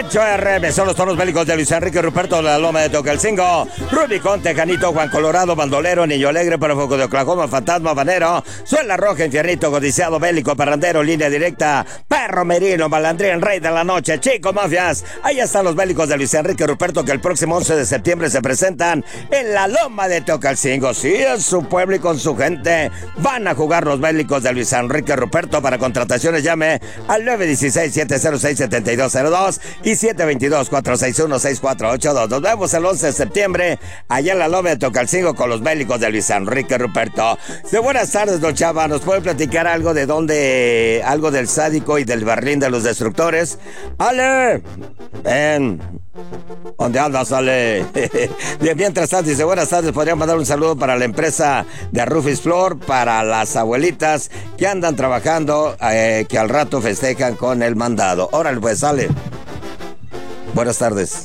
Rancho RM son los toros bélicos de Luis Enrique Ruperto de la Loma de Tocalcingo, Rubicón, Tejanito, Juan Colorado, Bandolero, Niño Alegre, Parafoco de Oklahoma, Fantasma, Banero, Suela Roja, Infiernito, Codiciado, Bélico, Parrandero, Línea Directa, Perro Merino, Malandrín, Rey de la Noche, Chico Mafias. Ahí están los bélicos de Luis Enrique Ruperto que el próximo 11 de septiembre se presentan en la Loma de Tocalcingo. Sí, en su pueblo y con su gente van a jugar los bélicos de Luis Enrique Ruperto. Para contrataciones llame al 916-706-7202 y 722-461-6482. Nos vemos el 11 de septiembre allá en la Loma de Tocalcingo con los bélicos de Luis Enrique Ruperto. De buenas tardes, don Chava. ¿Nos puede platicar algo de dónde, algo del Sádico y del Berlín de los Destructores? ¡Ale! Ven. ¿Dónde andas, Ale? Bien, mientras tanto, dice, buenas tardes, podría mandar un saludo para la empresa de Rufus Flor, para las abuelitas que andan trabajando, que al rato festejan con el mandado. Órale, pues, Ale. Buenas tardes.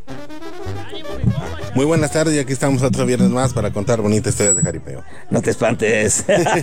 Muy buenas tardes, y aquí estamos otro viernes más para contar bonitas historias de jaripeo. No te espantes.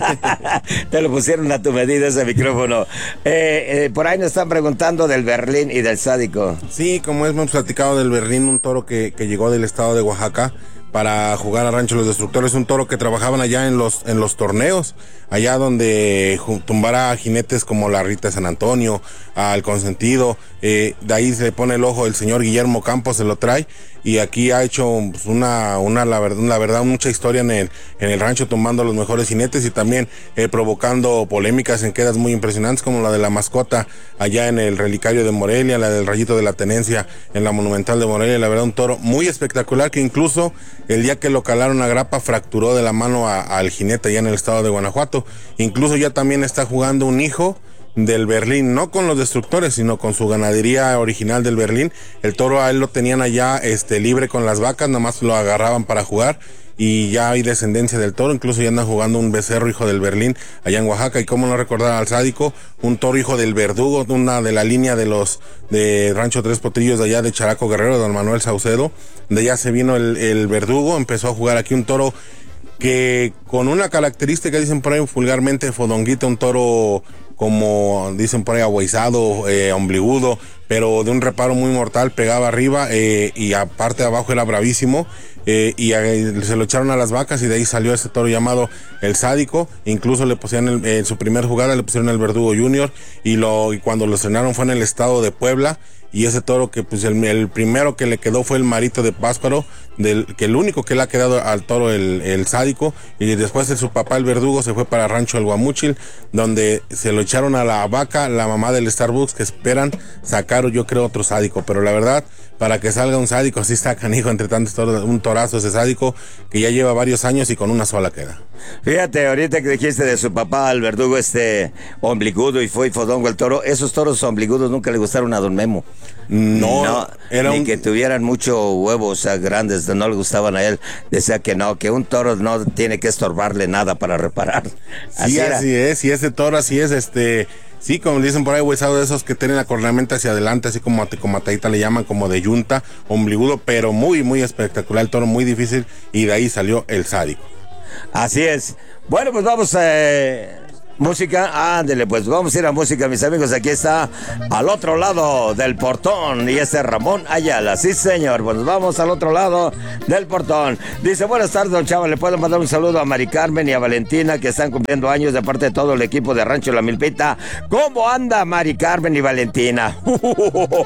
Te lo pusieron a tu medida ese micrófono. Por ahí nos están preguntando del Berlín y del Sádico. Sí, como hemos platicado del Berlín, un toro que llegó del estado de Oaxaca para jugar a Rancho Los Destructores, un toro que trabajaban allá en los torneos, allá donde tumbara a jinetes como la Rita de San Antonio, al Consentido, de ahí se pone el ojo el señor Guillermo Campos, se lo trae, y aquí ha hecho pues, la verdad, mucha historia en el rancho, tumbando a los mejores jinetes y también provocando polémicas en quedas muy impresionantes, como la de la mascota allá en el Relicario de Morelia, la del Rayito de la Tenencia en la Monumental de Morelia. La verdad, un toro muy espectacular que incluso el día que lo calaron a grapa fracturó de la mano al jinete allá en el estado de Guanajuato. Incluso ya también está jugando un hijo del Berlín, no con los Destructores, sino con su ganadería original del Berlín. El toro a él lo tenían allá libre con las vacas, nomás lo agarraban para jugar, y ya hay descendencia del toro, incluso ya andan jugando un becerro hijo del Berlín allá en Oaxaca. Y cómo no recordar al Sádico, un toro hijo del Verdugo, una de la línea de Rancho Tres Potrillos de allá de Characo Guerrero, don Manuel Saucedo. De allá se vino el Verdugo, empezó a jugar aquí un toro que con una característica, dicen por ahí vulgarmente, fodonguita, un toro como dicen por ahí ahuesado, ombligudo, pero de un reparo muy mortal, pegaba arriba, y aparte de abajo era bravísimo, y se lo echaron a las vacas, y de ahí salió ese toro llamado el Sádico. Incluso le pusieron en su primer jugada le pusieron el Verdugo Junior, y cuando lo estrenaron fue en el estado de Puebla. Y ese toro que pues el primero que le quedó fue el Marito de Pátzcuaro, que el único que le ha quedado al toro el Sádico. Y después de su papá el Verdugo se fue para Rancho El Guamúchil, donde se lo echaron a la vaca, la mamá del Starbucks, que esperan sacar, yo creo, otro Sádico. Pero la verdad, para que salga un Sádico así está canijo, entre tantos toros, un torazo ese Sádico que ya lleva varios años y con una sola queda. Fíjate, ahorita que dijiste de su papá, el Verdugo, ombligudo, y fue fodongo el toro, esos toros ombligudos nunca le gustaron a don Memo. No, ni que tuvieran mucho huevos, o sea, grandes, no le gustaban a él. Decía que no, que un toro no tiene que estorbarle nada para reparar. Así es, y ese toro así es, sí, como dicen por ahí, huesado, de esos que tienen la cornamenta hacia adelante, así como atadita le llaman, como de yunta, ombligudo, pero muy, muy espectacular el toro, muy difícil, y de ahí salió el Sádico. Así es. Bueno, pues vamos música, ándele, pues vamos a ir a música, mis amigos. Aquí está al otro lado del portón, y ese es Ramón Ayala. Sí, señor, pues vamos al otro lado del portón. Dice, buenas tardes, don Chava, le puedo mandar un saludo a Mari Carmen y a Valentina, que están cumpliendo años de parte de todo el equipo de Rancho La Milpita. ¿Cómo anda Mari Carmen y Valentina?